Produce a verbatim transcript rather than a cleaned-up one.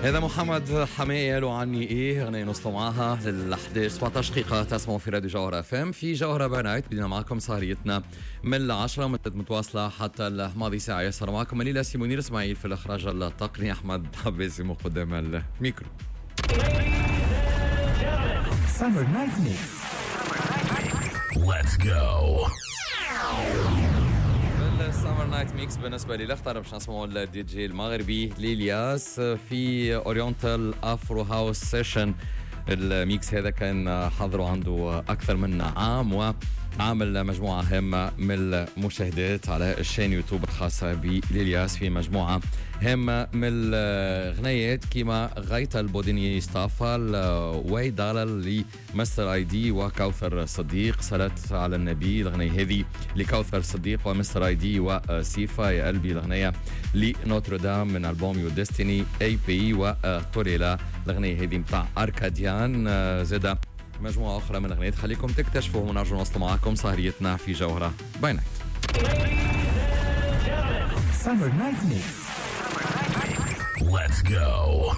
هذا محمد حماقي قالوا عني ايه غنية نوصلوا معها للأحداث سبعطعش دقيقة تسمعوا في راديو جوهرة اف ام. في جوهرة بنايت بدنا معكم سهريتنا من العشرة متواصلة حتى الماضي ساعة. يسر معكم منيلة سيمونير اسماعيل في الإخراج التقني، أحمد حبيسي مقدم الميكرو. Summer Night Mix. Let's go. السمر نايت ميكس بالنسبة لي اختار باش نسمعوا الدي جي المغربي ليلياس في اورينتال افرو هاوس سيشن. الميكس هذا كان حضره عنده أكثر من عام وعامل مجموعة هامة من المشاهدات على الشين يوتيوب الخاصة بليلياس، في مجموعة هامة من الغنيات كما غايتا البوديني ستافال ويدالا لمستر اي دي وكوثر صديق، صلاة على النبي الغنية هذه لكوثر صديق ومستر اي دي وسيفا يا قلبي الغنية لنوتردام من ألبوم يو ديستيني اي بي وتوريلا الغنية هذه متاع أركاديان. زادة مجموعة أخرى من الأغنيات خليكم تكتشفوا ونرجو نوصل معكم سهريتنا في جوهرة باي نايت. Summer Night Mix. Let's go.